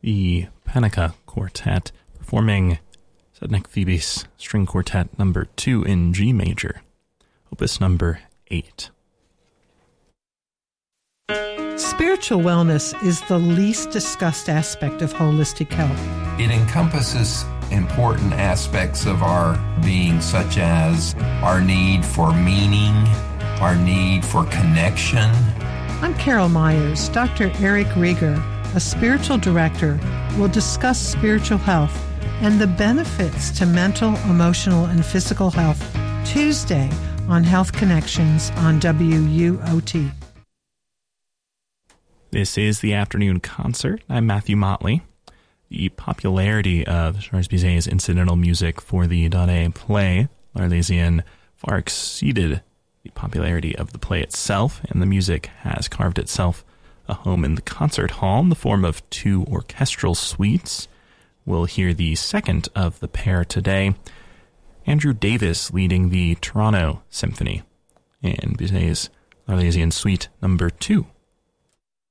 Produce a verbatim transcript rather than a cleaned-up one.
the Panica Quartet performing Sednek Thebes String Quartet number two in G major, opus number eight. Spiritual wellness is the least discussed aspect of holistic health. It encompasses important aspects of our being, such as our need for meaning, our need for connection. I'm Carol Myers. Doctor Eric Rieger, a spiritual director, will discuss spiritual health and the benefits to mental, emotional, and physical health Tuesday on Health Connections on W U O T. This is the afternoon concert. I'm Matthew Motley. The popularity of Charles Bizet's incidental music for the Daudet play, L'Arlésienne, far exceeded the popularity of the play itself, and the music has carved itself a home in the concert hall in the form of two orchestral suites. We'll hear the second of the pair today, Andrew Davis leading the Toronto Symphony in Bizet's L'Arlésienne Suite number two.